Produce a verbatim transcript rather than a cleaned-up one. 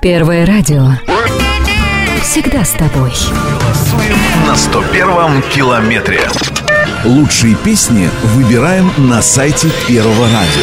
Первое радио. Всегда с тобой. Голосуем на сто первом километре. Лучшие песни выбираем на сайте Первого радио.